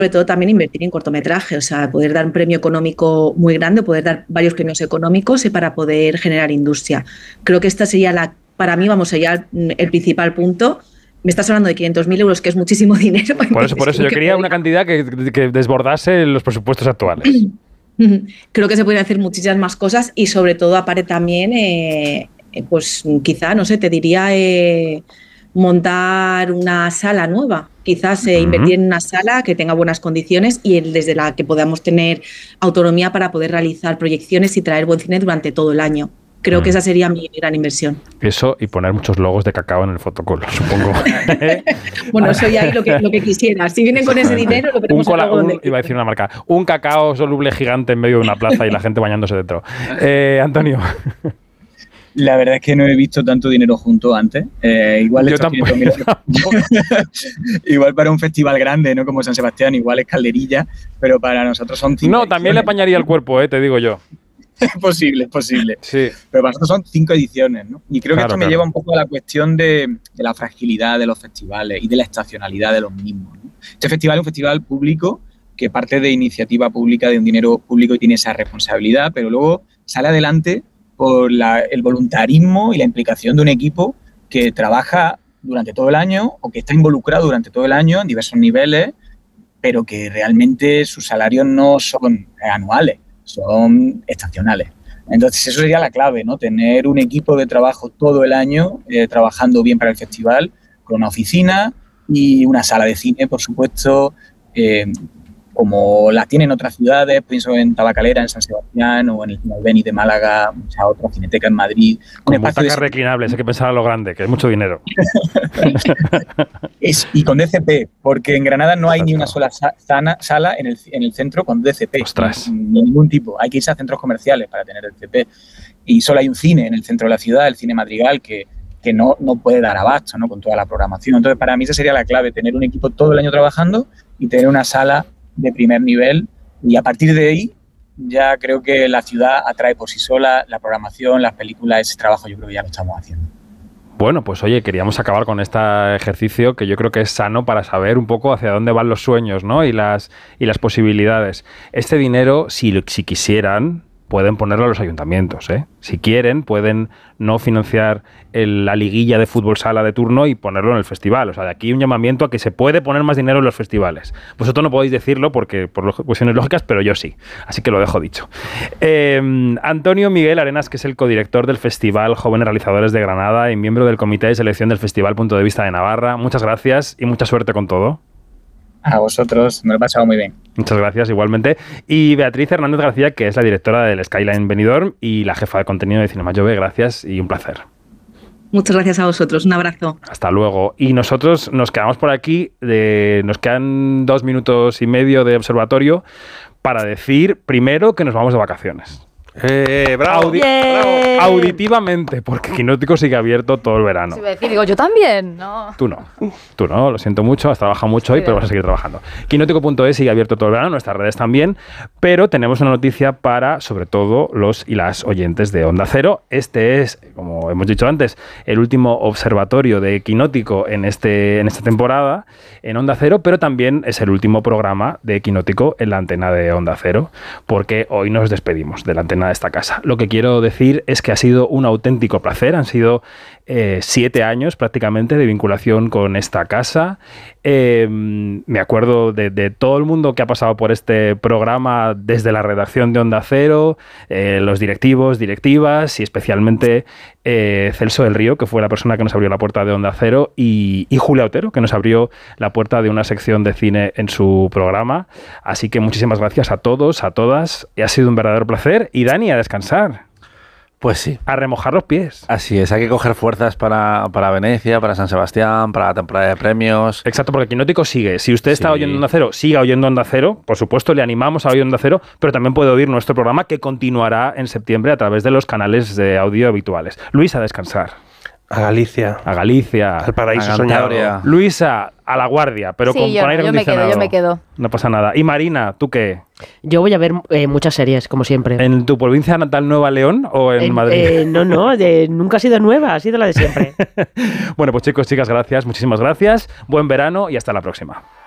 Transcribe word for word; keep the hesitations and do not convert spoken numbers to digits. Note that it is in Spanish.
sobre todo también invertir en cortometraje, o sea, poder dar un premio económico muy grande, poder dar varios premios económicos y para poder generar industria. Creo que esta sería la, para mí, vamos, sería el, el principal punto. Me estás hablando de quinientos mil euros, que es muchísimo dinero. Por eso, por eso yo quería una cantidad que, que desbordase los presupuestos actuales. Creo que se podrían hacer muchísimas más cosas y sobre todo aparte también, eh, pues quizá, no sé, te diría eh, montar una sala nueva. Quizás eh, uh-huh. invertir en una sala que tenga buenas condiciones y el, desde la que podamos tener autonomía para poder realizar proyecciones y traer buen cine durante todo el año. Creo uh-huh. que esa sería mi gran inversión. Eso y poner muchos logos de cacao en el fotocolo, supongo. Bueno, eso ya es lo que, lo que quisiera. Si vienen con ese dinero, lo ponemos un cola, un, Iba a decir una marca. Un cacao soluble gigante en medio de una plaza y la gente bañándose dentro. Eh, Antonio. La verdad es que no he visto tanto dinero junto antes. Eh, igual Yo tampoco. Igual para un festival grande, ¿no? Como San Sebastián, igual es calderilla, pero para nosotros son cinco. No, ediciones. También le apañaría el cuerpo, eh, te digo yo. Es posible, es posible. Sí. Pero para nosotros son cinco ediciones, ¿no? Y creo claro, que esto me claro. lleva un poco a la cuestión de, de la fragilidad de los festivales y de la estacionalidad de los mismos, ¿no? Este festival es un festival público que parte de iniciativa pública, de un dinero público y tiene esa responsabilidad, pero luego sale adelante por la, el voluntarismo y la implicación de un equipo que trabaja durante todo el año o que está involucrado durante todo el año en diversos niveles, pero que realmente sus salarios no son anuales, son estacionales. Entonces eso sería la clave, ¿no? Tener un equipo de trabajo todo el año eh, trabajando bien para el festival, con una oficina y una sala de cine, por supuesto, eh, como las tienen otras ciudades, pienso en Tabacalera, en San Sebastián o en el Cine Albéniz de Málaga, muchas otras, Cineteca en Madrid. Con butacas reclinables, hay que pensar a lo grande, que es mucho dinero. es, y con D C P, porque en Granada no hay Ostras, ni una sola sa sala en el, en el centro con D C P, ni, ni ningún tipo. Hay que irse a centros comerciales para tener D C P. Y solo hay un cine en el centro de la ciudad, el Cine Madrigal, que, que no, no puede dar abasto, ¿no? Con toda la programación. Entonces, para mí esa sería la clave, tener un equipo todo el año trabajando y tener una sala de primer nivel, y a partir de ahí ya creo que la ciudad atrae por sí sola, la programación, las películas, ese trabajo yo creo que ya lo estamos haciendo. Bueno, pues oye, queríamos acabar con este ejercicio que yo creo que es sano para saber un poco hacia dónde van los sueños, ¿no? y las, y las posibilidades. Este dinero, si, si quisieran, pueden ponerlo a los ayuntamientos, ¿eh? Si quieren, pueden no financiar el, la liguilla de fútbol sala de turno y ponerlo en el festival. O sea, de aquí un llamamiento a que se puede poner más dinero en los festivales. Vosotros no podéis decirlo porque por cuestiones lógicas, pero yo sí. Así que lo dejo dicho. Eh, Antonio Miguel Arenas, que es el codirector del Festival Jóvenes Realizadores de Granada y miembro del Comité de Selección del Festival Punto de Vista de Navarra. Muchas gracias y mucha suerte con todo. A vosotros, me lo he pasado muy bien. Muchas gracias, igualmente. Y Beatriz Hernández García, que es la directora del Skyline Benidorm y la jefa de contenido de Cinema Jove, gracias y un placer. Muchas gracias a vosotros, un abrazo. Hasta luego. Y nosotros nos quedamos por aquí, de, nos quedan dos minutos y medio de observatorio para decir primero que nos vamos de vacaciones. Eh, bravo, Audi bravo. Auditivamente, porque Quinótico sigue abierto todo el verano. Sí, voy a decir, digo, yo también, no. Tú no, tú no, lo siento mucho, has trabajado mucho hoy, sí, pero vas a seguir trabajando. Quinótico punto es sigue abierto todo el verano, nuestras redes también, pero tenemos una noticia para, sobre todo, los y las oyentes de Onda Cero. Este es, como hemos dicho antes, el último observatorio de Quinótico en, este, en esta temporada en Onda Cero, pero también es el último programa de Quinótico en la antena de Onda Cero, porque hoy nos despedimos de la antena de esta casa. Lo que quiero decir es que ha sido un auténtico placer, han sido eh, siete años prácticamente de vinculación con esta casa. Eh, me acuerdo de, de todo el mundo que ha pasado por este programa desde la redacción de Onda Cero, eh, los directivos, directivas y especialmente eh, Celso del Río, que fue la persona que nos abrió la puerta de Onda Cero, y, y Julia Otero, que nos abrió la puerta de una sección de cine en su programa. Así que muchísimas gracias a todos, a todas, y ha sido un verdadero placer. Y Dani, a descansar. Pues sí. A remojar los pies. Así es, hay que coger fuerzas para, para Venecia, para San Sebastián, para la temporada de premios. Exacto, porque Quinótico sigue. Si usted está sí. oyendo Onda Cero, siga oyendo Onda Cero. Por supuesto, le animamos a oír Onda Cero, pero también puede oír nuestro programa que continuará en septiembre a través de los canales de audio habituales. Luis, a descansar. A Galicia. A Galicia. Al paraíso soñado. Luisa, a La Guardia, pero sí, con, yo, con aire yo acondicionado. Me quedo, yo me quedo. No pasa nada. Y Marina, ¿tú qué? Yo voy a ver eh, muchas series, como siempre. ¿En tu provincia natal Nueva León o en, en Madrid? Eh, no, no, de, nunca ha sido nueva, ha sido la de siempre. Bueno, pues chicos, chicas, gracias, muchísimas gracias. Buen verano y hasta la próxima.